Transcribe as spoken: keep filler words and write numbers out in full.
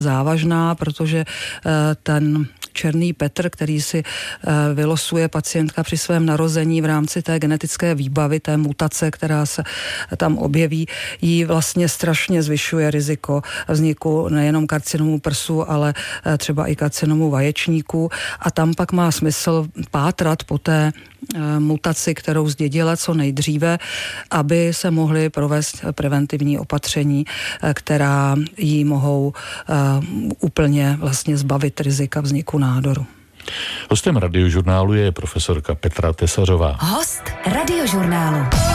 závažná, protože ten černý Petr, který si vylosuje pacientka při svém narození v rámci té genetické výbavy, té mutace, která se tam objeví, jí vlastně strašně zvyšuje riziko vzniku nejenom karcinomu prsu, ale třeba i karcinomu vaječníků. A tam pak má smysl pátrat po té mutaci, kterou zdědila co nejdříve, aby se mohly provést preventivní opatření, která jí mohou úplně vlastně zbavit rizika vzniku nádoru. Hostem Radiožurnálu je profesorka Petra Tesařová. Host Radiožurnálu.